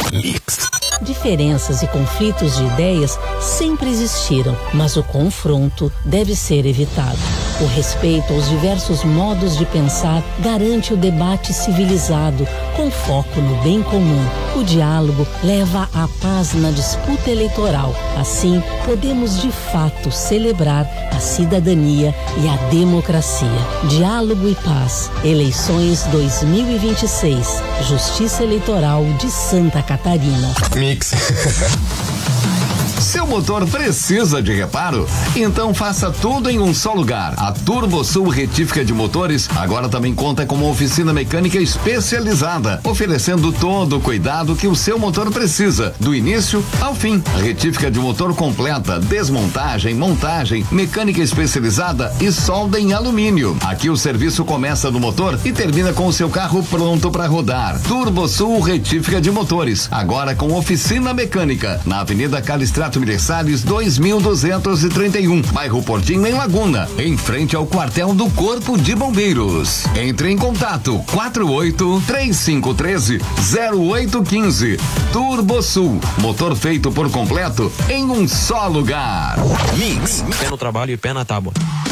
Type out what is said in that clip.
Diferenças e conflitos de ideias sempre existiram, mas o confronto deve ser evitado. O respeito aos diversos modos de pensar garante o debate civilizado, com foco no bem comum. O diálogo leva à paz na disputa eleitoral. Assim, podemos de fato celebrar a cidadania e a democracia. Diálogo e paz. Eleições 2026. Justiça Eleitoral de Santa Catarina. Mix. Seu motor precisa de reparo? Então faça tudo em um só lugar. A Turbosul Retífica de Motores agora também conta com uma oficina mecânica especializada, oferecendo todo o cuidado que o seu motor precisa, do início ao fim. Retífica de motor completa, desmontagem, montagem, mecânica especializada e solda em alumínio. Aqui o serviço começa no motor e termina com o seu carro pronto para rodar. Turbosul Retífica de Motores, agora com oficina mecânica, na Avenida Calistrato Salles 2231, bairro Portinho, em Laguna, em frente ao quartel do Corpo de Bombeiros. Entre em contato 48-3513-0815. Turbosul, motor feito por completo em um só lugar. Mix, pé no trabalho e pé na tábua.